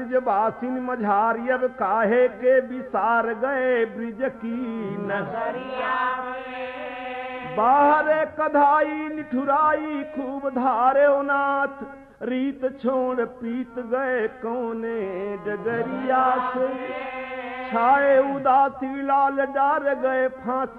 ब्रिजवासिन मझारी अब काहे के विसार गए ब्रिज की नगरिया बाहर कधाई निठुराई खूब धारे नाथ रीत छोड़ पीत गए कौने डगरिया से छाए उदासी लाल डार गए फांसी